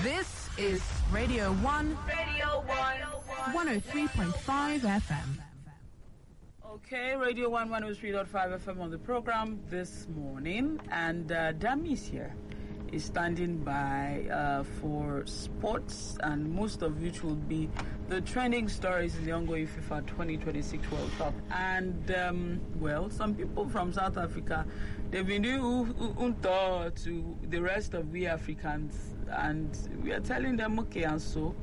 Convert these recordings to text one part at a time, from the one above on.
This is Radio 1. Radio 1. 103.5 FM. Okay, Radio 1 103.5 FM on the program this morning. And Dami is here. Is standing by for sports, and most of which will be the trending stories in the ongoing FIFA 2026 World Cup. And, well, some people from South Africa, they've been doing unto to the rest of we Africans, and we are telling them, okay, and so,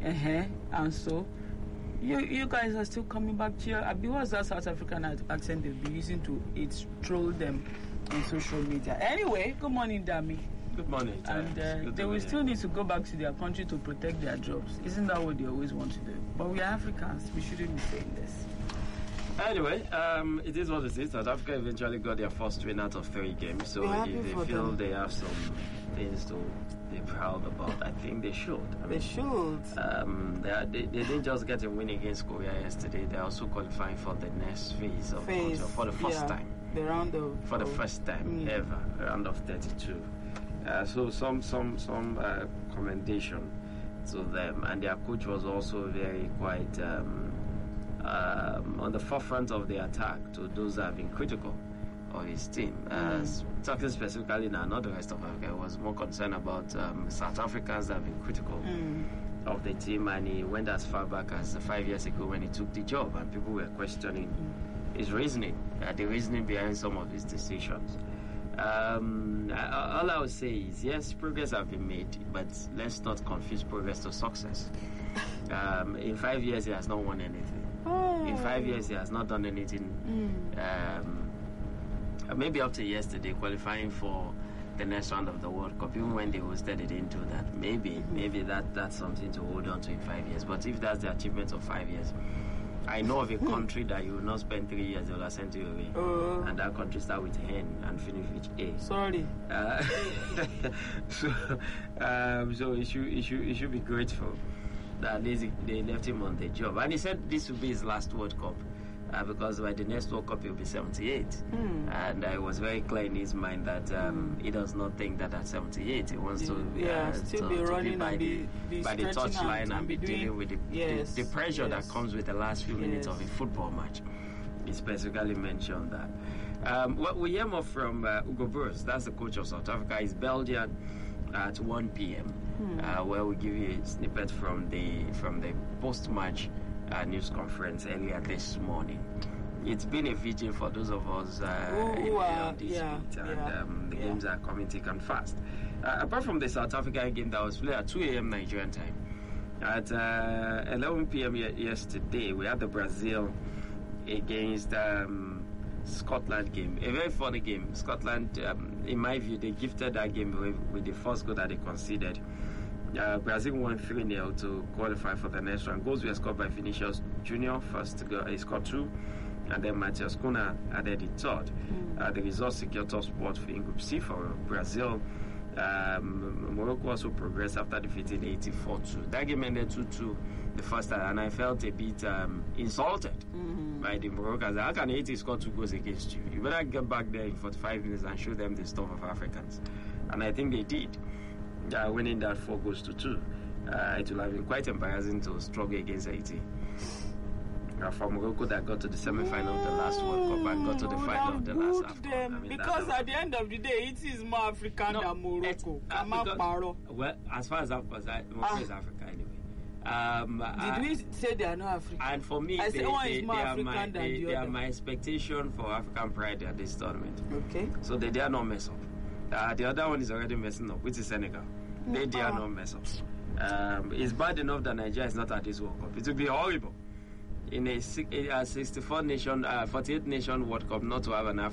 you guys are still coming back here. What's that South African accent they've been using to troll them on social media? Anyway, good morning, Dami. Good morning. And they will still need to go back to their country to protect their jobs. Isn't that what they always want to do? But we are Africans. We shouldn't be saying this. Anyway, it is what it is. South Africa eventually got their first win out of 3 games. So if they feel they have some things to be proud about, I think they should. They should. They didn't just get a win against Korea yesterday. They're also qualifying for the next phase of the culture for the first time. The round of... For the first time ever, round of 32. So some commendation to them, and their coach was also very quite on the forefront of the attack to those that have been critical of his team. Talking specifically now, not the rest of Africa, was more concerned about South Africans that have been critical of the team, and he went as far back as 5 years ago when he took the job, and people were questioning his reasoning, the reasoning behind some of his decisions. All I would say is, yes, progress has been made, but let's not confuse progress to success. In 5 years, he has not won anything. In 5 years, he has not done anything. Maybe up to yesterday, qualifying for the next round of the World Cup, even when they hosted, they didn't do that. Maybe that's something to hold on to in 5 years. But if that's the achievement of 5 years, I know of a country that you will not spend 3 years, they will send you away. And that country start with N and finish with A. Sorry. So he should be grateful that they left him on the job. And he said this will be his last World Cup. Because by the next World Cup he'll be 78. And it was very clear in his mind that he does not think that at 78 he wants to still be running by the touchline and be dealing with the pressure that comes with the last few minutes of a football match. He specifically mentioned that. We hear more from Hugo Broos. That's the coach of South Africa. He's Belgian at 1 p.m. Where we give you a snippet from the post-match news conference earlier this morning. It's been a vigil for those of us on this beat, and the games are coming thick and fast. Apart from the South African game that was played at 2 a.m. Nigerian time, at 11 p.m. yesterday, we had the Brazil against Scotland game. A very funny game. Scotland, in my view, they gifted that game with the first goal that they conceded. Brazil won 3-0 to qualify for the next round. Goals were scored by Vinicius Junior. First goal, he scored 2, and then Matheus Cunha added the third. The result secured top spot in Group C for Brazil. Morocco also progressed after defeating 84-2. That game ended 2-2 the first time, and I felt a bit insulted by the Moroccans. How can Haiti score 2 goals against you? You better get back there in 45 minutes and show them the stuff of Africans. And I think they did. Winning that 4-2. It will have been quite embarrassing to struggle against Haiti. For Morocco that got to the semi-final of the last World Cup and got to the final of the last AFCON. Because at the end of the day, Haiti is more African than Morocco. Well, as far as I'm concerned, Morocco is Africa anyway. Did we say they are not African? And for me, I say one is more African than the other. They are my expectation for African pride at this tournament. Okay. So they dare not mess up. The other one is already messing up, which is Senegal. They dare not mess up. It's bad enough that Nigeria is not at this World Cup. It would be horrible in a 64 nation, 48 nation World Cup not to have an African